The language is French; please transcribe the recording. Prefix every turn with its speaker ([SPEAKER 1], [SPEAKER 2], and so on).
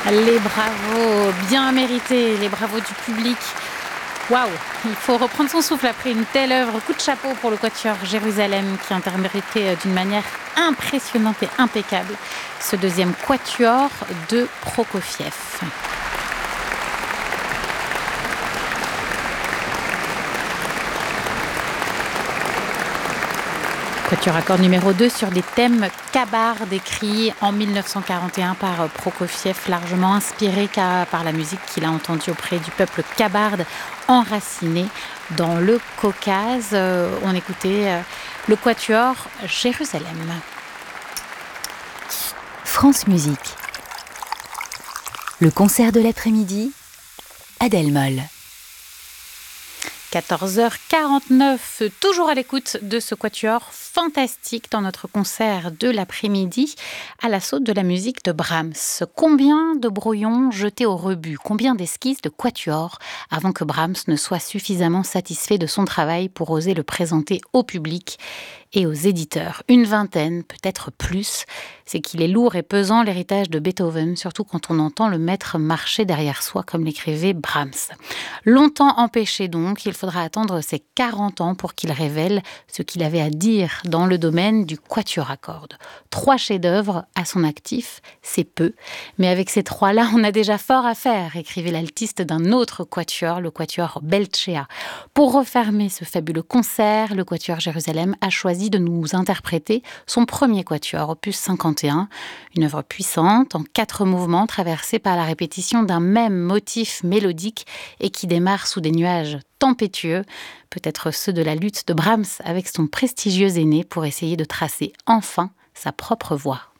[SPEAKER 1] Les bravos, bien mérités, les bravos du public. Waouh, il faut reprendre son souffle après une telle œuvre. Coup de chapeau pour le Quatuor Jérusalem qui interprétait d'une manière impressionnante et impeccable ce deuxième Quatuor de Prokofiev. Quatuor à cordes numéro 2 sur des thèmes kabardes écrits en 1941 par Prokofiev, largement inspiré par la musique qu'il a entendue auprès du peuple kabarde enraciné dans le Caucase. On écoutait le Quatuor Jérusalem.
[SPEAKER 2] France Musique. Le concert de l'après-midi, Adèle Moll.
[SPEAKER 1] 14h49, toujours à l'écoute de ce quatuor fantastique dans notre concert de l'après-midi à l'assaut de la musique de Brahms. Combien de brouillons jetés au rebut, combien d'esquisses de quatuor avant que Brahms ne soit suffisamment satisfait de son travail pour oser le présenter au public et aux éditeurs. Une vingtaine, peut-être plus. C'est qu'il est lourd et pesant l'héritage de Beethoven, surtout quand on entend le maître marcher derrière soi, comme l'écrivait Brahms. Longtemps empêché donc, il faudra attendre ses 40 ans pour qu'il révèle ce qu'il avait à dire dans le domaine du quatuor à cordes. 3 chefs-d'œuvre à son actif, c'est peu. Mais avec ces 3-là, on a déjà fort à faire, écrivait l'altiste d'un autre quatuor, le quatuor Belcea. Pour refermer ce fabuleux concert, le Quatuor Jérusalem a choisi de nous interpréter son premier quatuor, opus 51, une œuvre puissante en 4 mouvements traversée par la répétition d'un même motif mélodique et qui démarre sous des nuages tempétueux, peut-être ceux de la lutte de Brahms avec son prestigieux aîné pour essayer de tracer enfin sa propre voie.